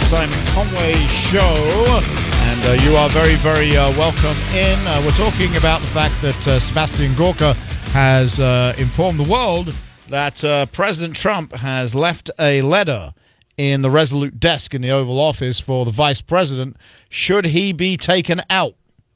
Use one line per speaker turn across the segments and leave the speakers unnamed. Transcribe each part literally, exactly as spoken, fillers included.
Simon Conway Show, and uh, you are very, very uh, welcome in. Uh, we're talking about the fact that uh, Sebastian Gorka has uh, informed the world that uh, President Trump has left a letter in the Resolute desk in the Oval Office for the vice president should he be taken out.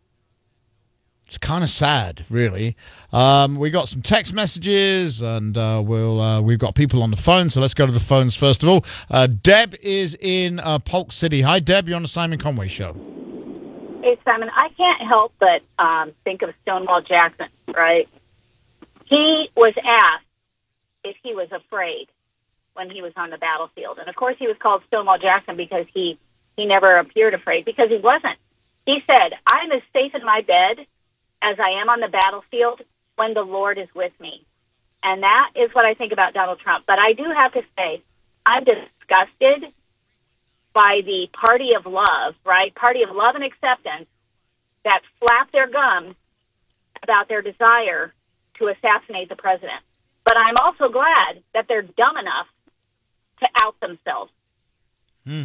It's kind of sad, really. Um, we got some text messages, and uh, we'll uh, we've got people on the phone. So let's go to the phones first of all. Uh, Deb is in uh, Polk City. Hi, Deb. You're on the Simon Conway Show.
Hey, Simon. I can't help but um, think of Stonewall Jackson. Right? He was asked if he was afraid when he was on the battlefield, and of course, he was called Stonewall Jackson because he he never appeared afraid, because he wasn't. He said, "I'm as safe in my bed as I am on the battlefield when the Lord is with me." And that is what I think about Donald Trump. But I do have to say, I'm disgusted by the party of love, right? Party of love and acceptance that flap their gums about their desire to assassinate the president. But I'm also glad that they're dumb enough to out themselves.
Hmm.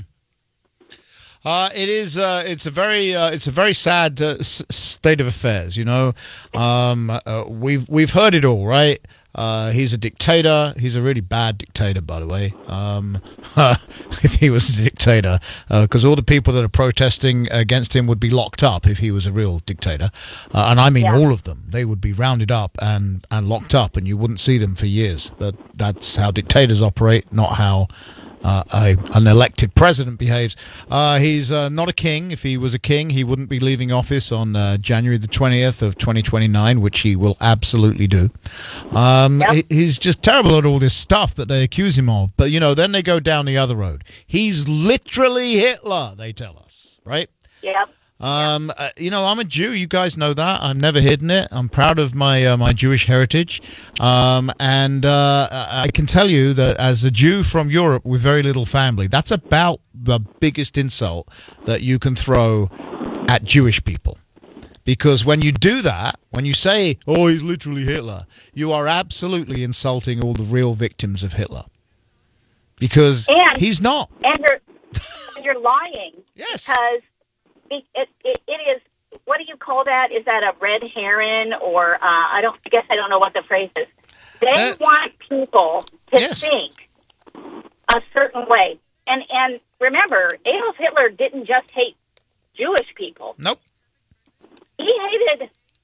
Uh, it is. Uh, it's a very. Uh, it's a very sad uh, s- state of affairs. You know, um, uh, we've we've heard it all, right? Uh, he's a dictator. He's a really bad dictator, by the way. Um, if he was a dictator, because uh, all the people that are protesting against him would be locked up if he was a real dictator, uh, and I mean yeah. all of them. They would be rounded up and and locked up, and you wouldn't see them for years. But that's how dictators operate, not how Uh, a, an elected president behaves. Uh, he's uh, not a king. If he was a king, he wouldn't be leaving office on uh, January the twentieth of twenty twenty-nine, which he will absolutely do. Um, yep. he, he's just terrible at all this stuff that they accuse him of. But, you know, then they go down the other road. He's literally Hitler, they tell us, right?
Yep.
Um, uh, you know, I'm a Jew. You guys know that. I've never hidden it. I'm proud of my uh, my Jewish heritage. Um, and uh, I can tell you that as a Jew from Europe with very little family, that's about the biggest insult that you can throw at Jewish people. Because when you do that, when you say, oh, he's literally Hitler, you are absolutely insulting all the real victims of Hitler. Because
and,
he's not.
And you're, you're lying.
Yes.
Because It, it, it is, what do you call that? Is that a red heron, or uh, I don't? I guess I don't know what the phrase is. They uh, want people to
yes.
think a certain way, and and remember, Adolf Hitler didn't just hate Jewish people.
Nope.
He hated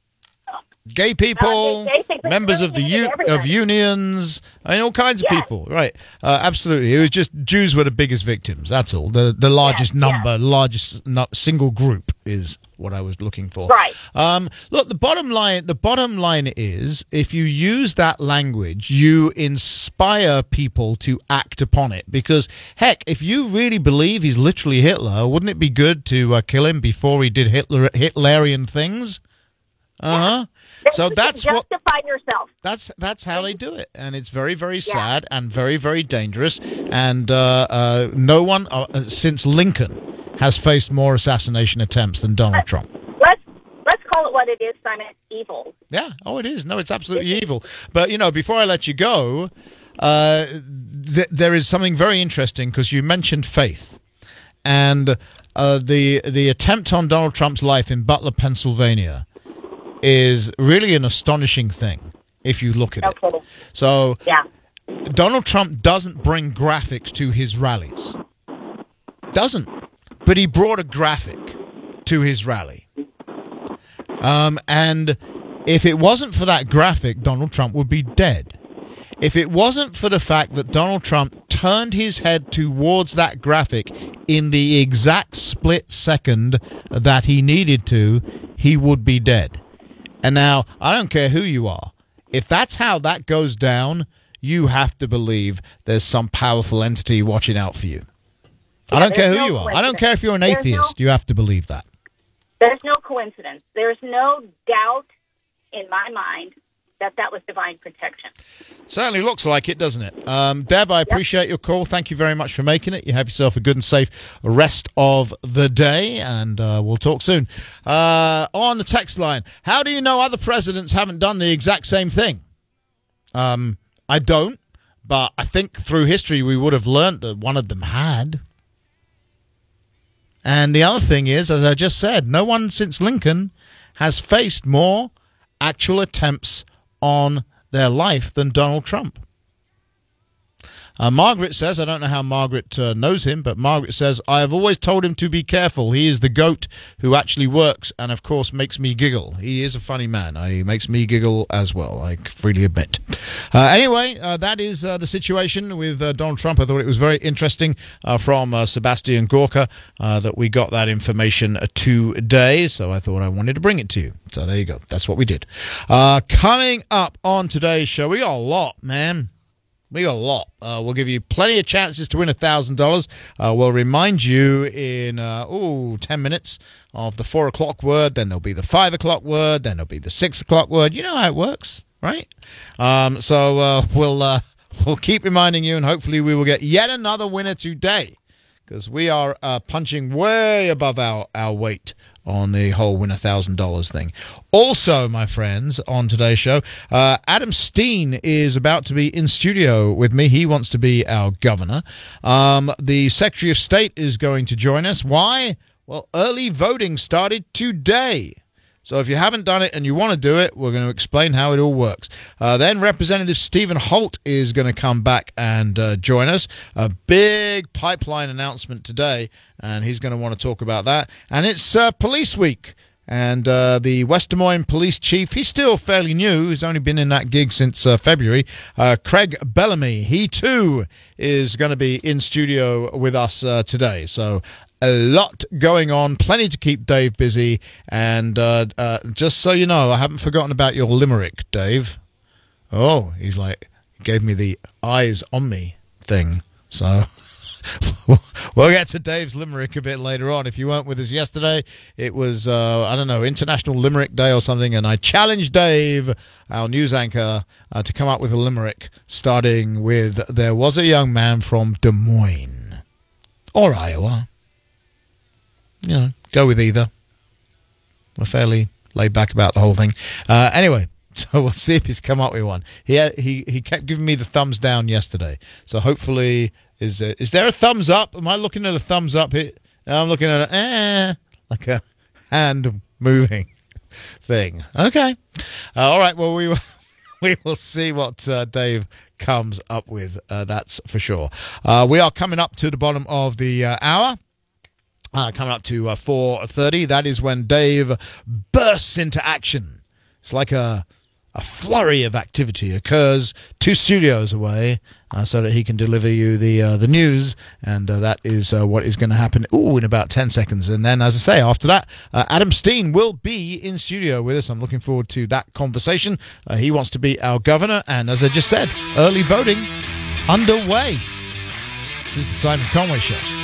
gay people,
uh,
members of the u- of unions, I mean, all kinds of
yes.
people. Right. Uh, absolutely. It was just Jews were the biggest victims. That's all. The the largest
yes,
number,
yes.
largest no, single group is what I was looking for.
Right.
Um, look, the bottom line. The bottom line is, if you use that language, you inspire people to act upon it. Because heck, if you really believe he's literally Hitler, wouldn't it be good to uh, kill him before he did Hitler Hitlerian things? Uh huh.
Yeah.
So that's
justify
what.
Justify yourself.
That's that's how they do it, and it's very very sad yeah. and very very dangerous. And uh, uh, no one uh, since Lincoln has faced more assassination attempts than Donald
let's,
Trump.
Let's let's call it what it is, Simon. It's evil.
Yeah. Oh, it is. No, it's absolutely evil. But you know, before I let you go, uh, th- there is something very interesting, because you mentioned faith, and uh, the the attempt on Donald Trump's life in Butler, Pennsylvania, is really an astonishing thing if you look at
okay.
it. So
yeah.
Donald Trump doesn't bring graphics to his rallies. Doesn't. But he brought a graphic to his rally. Um, and if it wasn't for that graphic, Donald Trump would be dead. If it wasn't for the fact that Donald Trump turned his head towards that graphic in the exact split second that he needed to, he would be dead. And now, I don't care who you are. If that's how that goes down, you have to believe there's some powerful entity watching out for you. Yeah, I don't care who no you are. I don't care if you're an atheist. No, you have to believe that.
There's no coincidence. There's no doubt in my mind that that was divine protection.
Certainly looks like it, doesn't it? Um, Deb, I appreciate yep. your call. Thank you very much for making it. You have yourself a good and safe rest of the day, and uh, we'll talk soon. Uh, on the text line, how do you know other presidents haven't done the exact same thing? Um, I don't, but I think through history we would have learned that one of them had. And the other thing is, as I just said, no one since Lincoln has faced more actual attempts on their life than Donald Trump. Uh, Margaret says, I don't know how Margaret uh, knows him, but Margaret says, I have always told him to be careful. He is the goat who actually works and, of course, makes me giggle. He is a funny man. Uh, he makes me giggle as well, I freely admit. Uh, anyway, uh, that is uh, the situation with uh, Donald Trump. I thought it was very interesting uh, from uh, Sebastian Gorka uh, that we got that information uh, today, so I thought I wanted to bring it to you. So there you go. That's what we did. Uh, coming up on today's show, we got a lot, man. We got a lot. Uh, we'll give you plenty of chances to win one thousand dollars. Uh, we'll remind you in, uh, ooh, ten minutes of the four o'clock word. Then there'll be the five o'clock word. Then there'll be the six o'clock word. You know how it works, right? Um, so uh, we'll, uh, we'll keep reminding you, and hopefully we will get yet another winner today, because we are uh, punching way above our, our weight on the whole win one thousand dollars thing. Also, my friends, on today's show, uh, Adam Steen is about to be in studio with me. He wants to be our governor. Um, the Secretary of State is going to join us. Why? Well, early voting started today. So if you haven't done it and you want to do it, we're going to explain how it all works. Uh, then Representative Stephen Holt is going to come back and uh, join us. A big pipeline announcement today, and he's going to want to talk about that. And it's uh, Police Week. And uh, the West Des Moines police chief, he's still fairly new. He's only been in that gig since uh, February. Uh, Craig Bellamy, he too is going to be in studio with us uh, today. So a lot going on, plenty to keep Dave busy. And uh, uh, just so you know, I haven't forgotten about your limerick, Dave. Oh, he's like, gave me the eyes on me thing. So we'll get to Dave's limerick a bit later on. If you weren't with us yesterday, it was, uh, I don't know, International Limerick Day or something, and I challenged Dave, our news anchor, uh, to come up with a limerick starting with, there was a young man from Des Moines, or Iowa. You know, go with either. We're fairly laid back about the whole thing. Uh, anyway, so we'll see if he's come up with one. He he he kept giving me the thumbs down yesterday, so hopefully... Is uh, is there a thumbs up? Am I looking at a thumbs up here? I'm looking at a, eh, like a hand moving thing. Okay. Uh, all right. Well, we will, we will see what uh, Dave comes up with. Uh, that's for sure. Uh, we are coming up to the bottom of the uh, hour. Uh, coming up to uh, four thirty. That is when Dave bursts into action. It's like a... A flurry of activity occurs two studios away uh, so that he can deliver you the uh, the news, and uh, that is uh, what is going to happen ooh, in about ten seconds. And then, as I say, after that, uh, Adam Steen will be in studio with us. I'm looking forward to that conversation. Uh, he wants to be our governor, and as I just said, early voting underway. This is the Simon Conway Show.